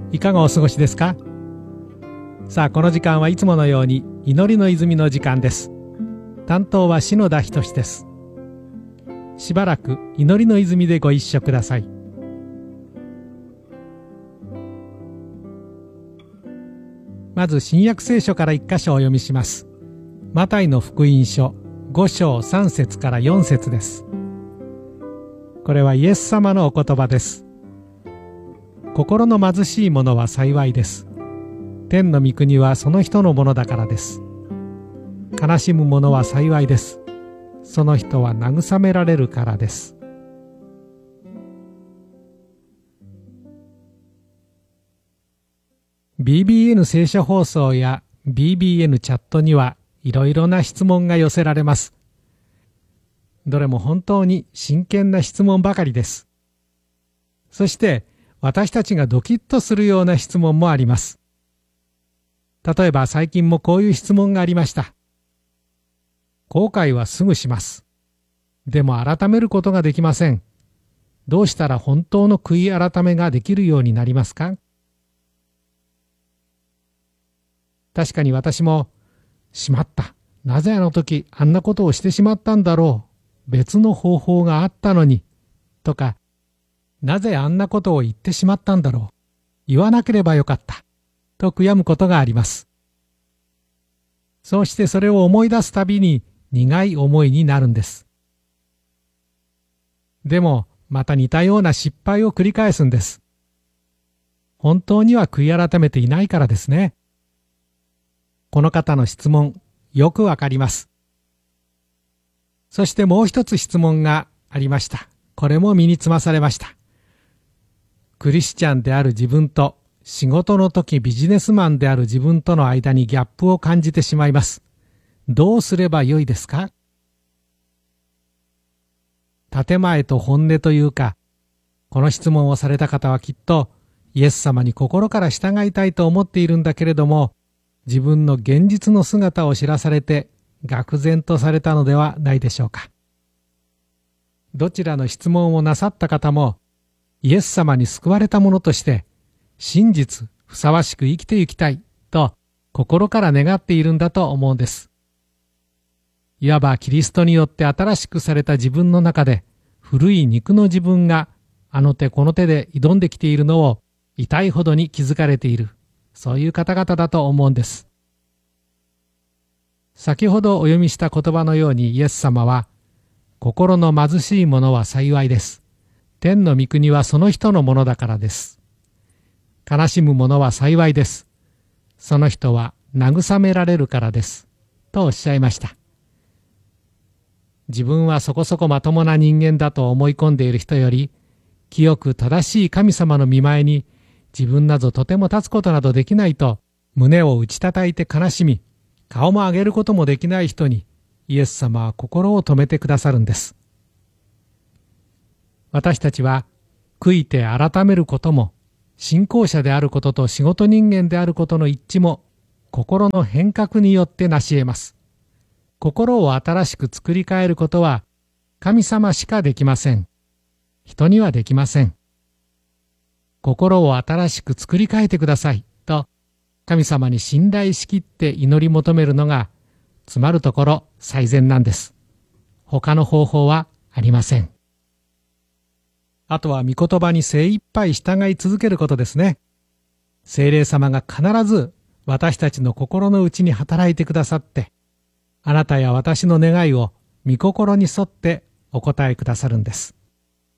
いかがお過ごしですか？さあ、この時間はいつものように祈りの泉の時間です。担当は篠田仁です。しばらく祈りの泉でご一緒ください。まず新約聖書から一箇所お読みします。マタイの福音書5章3節から4節です。これはイエス様のお言葉です。心の貧しい者は幸いです。天の御国はその人のものだからです。悲しむ者は幸いです。その人は慰められるからです。BBN 聖書放送や BBN チャットにはいろいろな質問が寄せられます。どれも本当に真剣な質問ばかりです。そして私たちがドキッとするような質問もあります。例えば最近もこういう質問がありました。後悔はすぐします。でも改めることができません。どうしたら本当の悔い改めができるようになりますか？確かに私も、しまった。なぜあの時あんなことをしてしまったんだろう。別の方法があったのに。とか、なぜあんなことを言ってしまったんだろう。言わなければよかった。と悔やむことがあります。そうしてそれを思い出すたびに苦い思いになるんです。でも、また似たような失敗を繰り返すんです。本当には悔い改めていないからですね。この方の質問、よくわかります。そしてもう一つ質問がありました。これも身につまされました。クリスチャンである自分と仕事の時ビジネスマンである自分との間にギャップを感じてしまいます。どうすればよいですか？建前と本音というか、この質問をされた方はきっとイエス様に心から従いたいと思っているんだけれども、自分の現実の姿を知らされて愕然とされたのではないでしょうか。どちらの質問をなさった方も、イエス様に救われた者として真実ふさわしく生きてゆきたいと心から願っているんだと思うんです。いわばキリストによって新しくされた自分の中で古い肉の自分があの手この手で挑んできているのを痛いほどに気づかれている、そういう方々だと思うんです。先ほどお読みした言葉のようにイエス様は、心の貧しい者は幸いです。天の御国はその人のものだからです。悲しむ者は幸いです。その人は慰められるからです。とおっしゃいました。自分はそこそこまともな人間だと思い込んでいる人より、清く正しい神様の御前に自分などとても立つことなどできないと胸を打ち叩いて悲しみ、顔も上げることもできない人にイエス様は心を止めてくださるんです。私たちは悔いて改めることも、信仰者であることと仕事人間であることの一致も心の変革によって成し得ます。心を新しく作り変えることは神様しかできません。人にはできません。心を新しく作り変えてくださいと神様に信頼しきって祈り求めるのがつまるところ最善なんです。他の方法はありません。あとは御言葉に精一杯従い続けることですね。聖霊様が必ず私たちの心の内に働いてくださって、あなたや私の願いを御心に沿ってお答えくださるんです。